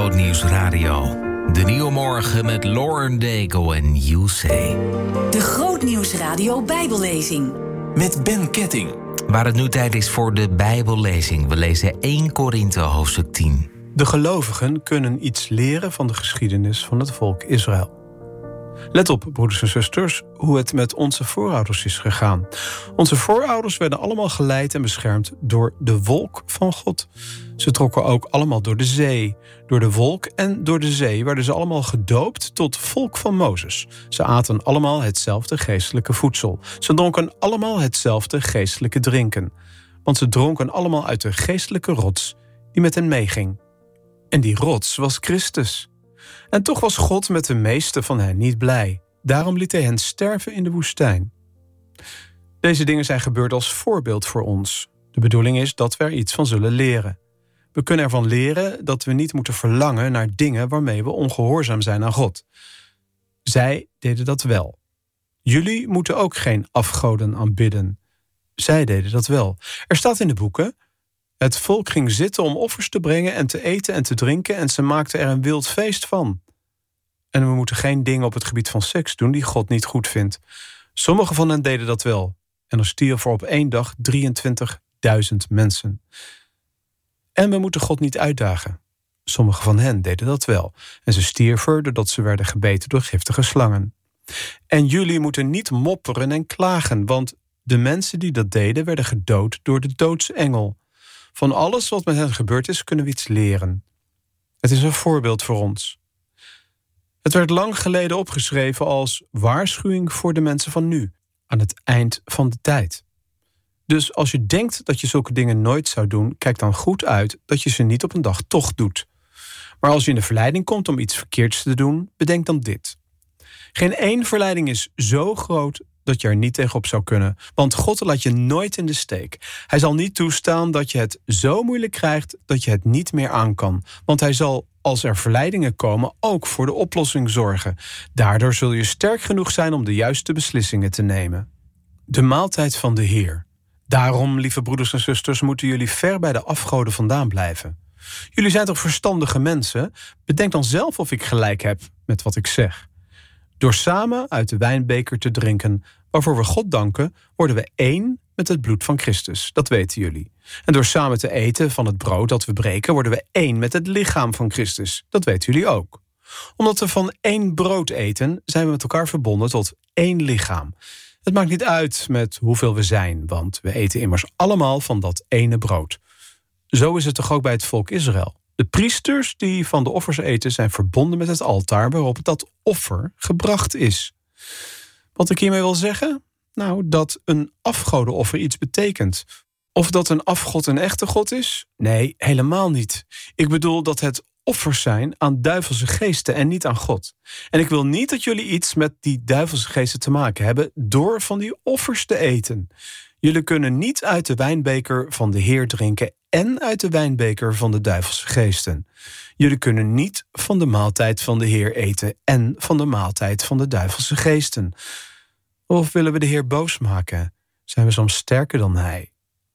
Grootnieuws Radio. De Nieuwe Morgen met Lauren Daigle en You Say. De Grootnieuws Radio Bijbellezing. Met Ben Ketting. Waar het nu tijd is voor de Bijbellezing. We lezen 1 Korinthe hoofdstuk 10. De gelovigen kunnen iets leren van de geschiedenis van het volk Israël. Let op, broeders en zusters, hoe het met onze voorouders is gegaan. Onze voorouders werden allemaal geleid en beschermd door de wolk van God. Ze trokken ook allemaal door de zee. Door de wolk en door de zee werden ze allemaal gedoopt tot volk van Mozes. Ze aten allemaal hetzelfde geestelijke voedsel. Ze dronken allemaal hetzelfde geestelijke drinken. Want ze dronken allemaal uit de geestelijke rots die met hen meeging. En die rots was Christus. En toch was God met de meeste van hen niet blij. Daarom liet hij hen sterven in de woestijn. Deze dingen zijn gebeurd als voorbeeld voor ons. De bedoeling is dat we er iets van zullen leren. We kunnen ervan leren dat we niet moeten verlangen naar dingen waarmee we ongehoorzaam zijn aan God. Zij deden dat wel. Jullie moeten ook geen afgoden aanbidden. Zij deden dat wel. Er staat in de boeken: het volk ging zitten om offers te brengen en te eten en te drinken en ze maakten er een wild feest van. En we moeten geen dingen op het gebied van seks doen die God niet goed vindt. Sommigen van hen deden dat wel. En er stierven op 1 dag 23.000 mensen. En we moeten God niet uitdagen. Sommigen van hen deden dat wel. En ze stierven doordat ze werden gebeten door giftige slangen. En jullie moeten niet mopperen en klagen, want de mensen die dat deden werden gedood door de doodsengel. Van alles wat met hen gebeurd is, kunnen we iets leren. Het is een voorbeeld voor ons. Het werd lang geleden opgeschreven als waarschuwing voor de mensen van nu, aan het eind van de tijd. Dus als je denkt dat je zulke dingen nooit zou doen, kijk dan goed uit dat je ze niet op een dag toch doet. Maar als je in de verleiding komt om iets verkeerds te doen, bedenk dan dit. Geen één verleiding is zo groot dat je er niet tegenop zou kunnen. Want God laat je nooit in de steek. Hij zal niet toestaan dat je het zo moeilijk krijgt dat je het niet meer aan kan. Want hij zal, als er verleidingen komen, ook voor de oplossing zorgen. Daardoor zul je sterk genoeg zijn om de juiste beslissingen te nemen. De maaltijd van de Heer. Daarom, lieve broeders en zusters, moeten jullie ver bij de afgoden vandaan blijven. Jullie zijn toch verstandige mensen? Bedenk dan zelf of ik gelijk heb met wat ik zeg. Door samen uit de wijnbeker te drinken, waarvoor we God danken, worden we één met het bloed van Christus. Dat weten jullie. En door samen te eten van het brood dat we breken, worden we één met het lichaam van Christus. Dat weten jullie ook. Omdat we van één brood eten, zijn we met elkaar verbonden tot één lichaam. Het maakt niet uit met hoeveel we zijn, want we eten immers allemaal van dat ene brood. Zo is het toch ook bij het volk Israël. De priesters die van de offers eten zijn verbonden met het altaar waarop dat offer gebracht is. Wat ik hiermee wil zeggen? Nou, dat een afgodenoffer iets betekent. Of dat een afgod een echte god is? Nee, helemaal niet. Ik bedoel dat het offers zijn aan duivelse geesten en niet aan God. En ik wil niet dat jullie iets met die duivelse geesten te maken hebben door van die offers te eten. Jullie kunnen niet uit de wijnbeker van de Heer drinken en uit de wijnbeker van de duivelse geesten. Jullie kunnen niet van de maaltijd van de Heer eten en van de maaltijd van de duivelse geesten. Of willen we de Heer boos maken? Zijn we soms sterker dan Hij?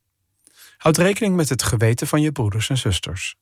Houd rekening met het geweten van je broeders en zusters.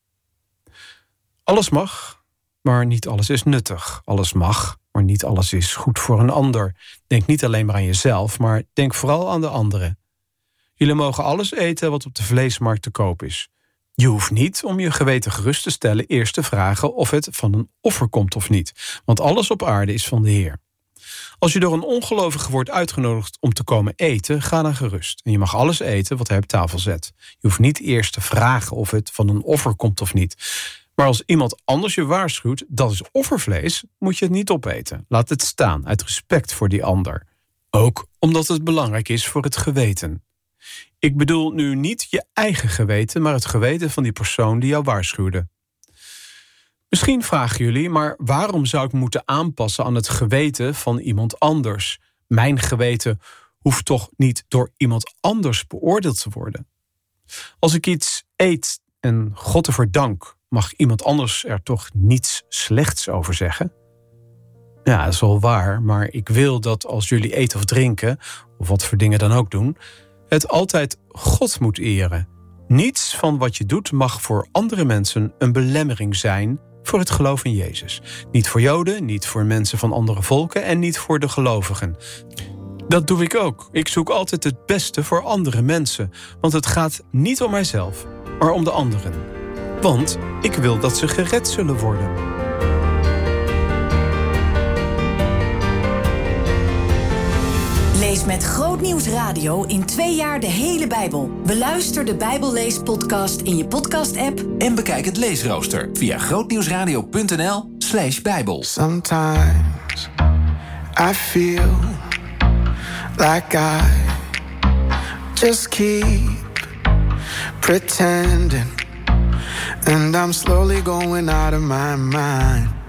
Alles mag, maar niet alles is nuttig. Alles mag, maar niet alles is goed voor een ander. Denk niet alleen maar aan jezelf, maar denk vooral aan de anderen. Jullie mogen alles eten wat op de vleesmarkt te koop is. Je hoeft niet, om je geweten gerust te stellen, eerst te vragen of het van een offer komt of niet. Want alles op aarde is van de Heer. Als je door een ongelovige wordt uitgenodigd om te komen eten, ga dan gerust. En je mag alles eten wat hij op tafel zet. Je hoeft niet eerst te vragen of het van een offer komt of niet. Maar als iemand anders je waarschuwt, dat is offervlees, moet je het niet opeten. Laat het staan, uit respect voor die ander. Ook omdat het belangrijk is voor het geweten. Ik bedoel nu niet je eigen geweten, maar het geweten van die persoon die jou waarschuwde. Misschien vragen jullie, maar waarom zou ik moeten aanpassen aan het geweten van iemand anders? Mijn geweten hoeft toch niet door iemand anders beoordeeld te worden? Als ik iets eet en God ervoor dank, mag iemand anders er toch niets slechts over zeggen? Ja, dat is wel waar, maar ik wil dat als jullie eten of drinken, of wat voor dingen dan ook doen, het altijd God moet eren. Niets van wat je doet mag voor andere mensen een belemmering zijn voor het geloof in Jezus. Niet voor Joden, niet voor mensen van andere volken en niet voor de gelovigen. Dat doe ik ook. Ik zoek altijd het beste voor andere mensen. Want het gaat niet om mijzelf, maar om de anderen. Want ik wil dat ze gered zullen worden. Lees met Groot Nieuws Radio in 2 jaar de hele Bijbel. Beluister de Bijbelleespodcast in je podcast-app. En bekijk het leesrooster via grootnieuwsradio.nl/Bijbel. Sometimes I feel like I just keep pretending, and I'm slowly going out of my mind.